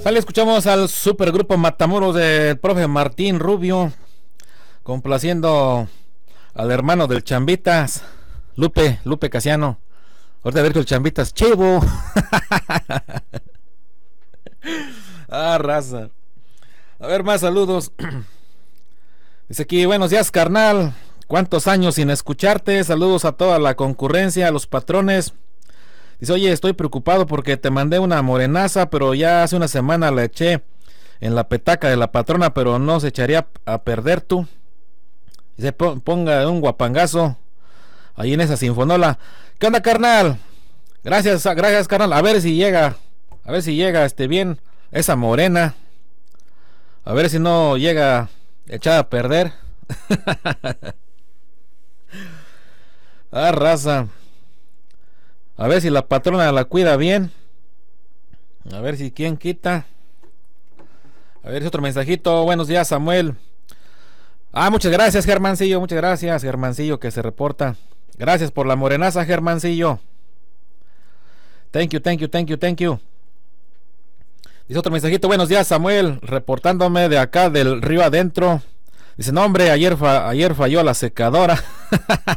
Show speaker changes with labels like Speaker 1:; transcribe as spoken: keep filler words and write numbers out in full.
Speaker 1: Sale, escuchamos al supergrupo Matamoros del profe Martín Rubio, complaciendo al hermano del Chambitas, Lupe, Lupe Casiano. Ahorita a ver con el Chambitas, chivo. Ah, raza. A ver, más saludos. Dice aquí, buenos días, carnal. ¿Cuántos años sin escucharte? Saludos a toda la concurrencia, a los patrones. Dice, oye, estoy preocupado porque te mandé una morenaza, pero ya hace una semana la eché en la petaca de la patrona, pero no se echaría a perder tú. Dice, ponga un guapangazo ahí en esa sinfonola. ¿Qué onda, carnal? Gracias, gracias, carnal. A ver si llega, a ver si llega este bien esa morena. A ver si no llega echada a perder. Ah, raza. A ver si la patrona la cuida bien. A ver si quién quita. A ver si otro mensajito. Buenos días, Samuel. Ah, muchas gracias, Germancillo. Muchas gracias, Germancillo, que se reporta. Gracias por la morenaza, Germancillo. Thank you, thank you, thank you, thank you. Dice otro mensajito. Buenos días, Samuel. Reportándome de acá del río adentro. Dice, no, hombre, ayer, fa ayer falló la secadora.